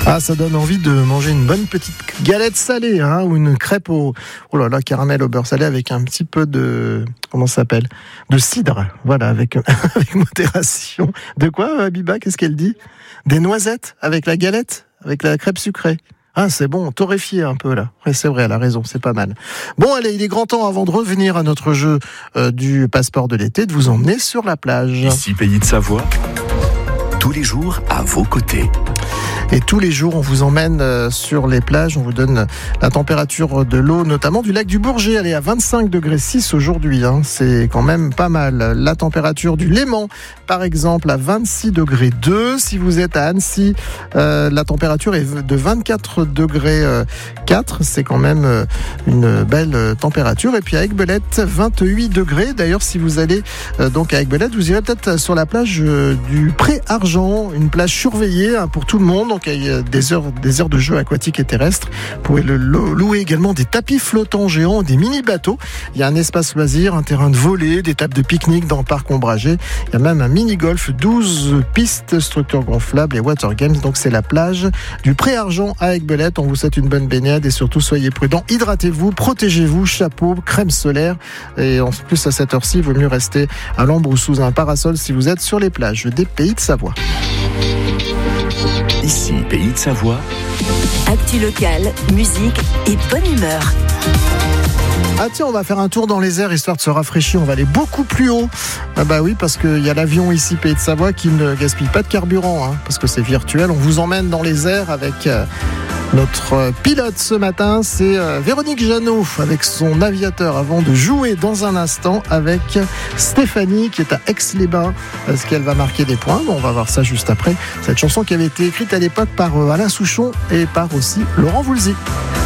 Ah, ça donne envie de manger une bonne petite galette salée, ou une crêpe caramel au beurre salé avec un petit peu de, comment ça s'appelle, de cidre. Voilà, avec modération. De quoi, Biba, qu'est-ce qu'elle dit? Des noisettes avec la galette, avec la crêpe sucrée. Ah, c'est bon, torréfié un peu là. Ouais, c'est vrai, elle a raison, c'est pas mal. Bon, allez, il est grand temps, avant de revenir à notre jeu du passeport de l'été, de vous emmener sur la plage. Ici, Pays de Savoie, tous les jours à vos côtés. Et tous les jours, on vous emmène sur les plages, on vous donne la température de l'eau, notamment du lac du Bourget. Elle est à 25,6 degrés aujourd'hui, c'est quand même pas mal. La température du Léman, par exemple, à 26,2 degrés. Si vous êtes à Annecy, la température est de 24,4 degrés. C'est quand même une belle température. Et puis à Aiguebelette, 28 degrés. D'ailleurs, si vous allez donc à Aiguebelette, vous irez peut-être sur la plage du Pré-Argent, une plage surveillée pour tout le monde. Donc il y a des heures de jeux aquatiques et terrestres. Vous pouvez louer également des tapis flottants géants, des mini-bateaux. Il y a un espace loisir, un terrain de volley, des tables de pique-nique dans le parc ombragé. Il y a même un mini-golf, 12 pistes, structures gonflables et water games. Donc c'est la plage du Pré-Argent à Aiguebelette. On vous souhaite une bonne baignade et surtout soyez prudents. Hydratez-vous, protégez-vous, chapeau, crème solaire. Et en plus à cette heure-ci, il vaut mieux rester à l'ombre ou sous un parasol si vous êtes sur les plages des Pays de Savoie. Ici, Pays de Savoie. Actu locale, musique et bonne humeur. Ah tiens, on va faire un tour dans les airs histoire de se rafraîchir. On va aller beaucoup plus haut. Ah bah oui, parce qu'il y a l'avion ici, Pays de Savoie, qui ne gaspille pas de carburant, parce que c'est virtuel. On vous emmène dans les airs avec notre pilote ce matin. C'est Véronique Jeannot avec son aviateur avant de jouer dans un instant avec Stéphanie qui est à Aix-les-Bains. Est-ce qu'elle va marquer des points? On va voir ça juste après. Cette chanson qui avait été écrite à l'époque par Alain Souchon et par aussi Laurent Voulzy.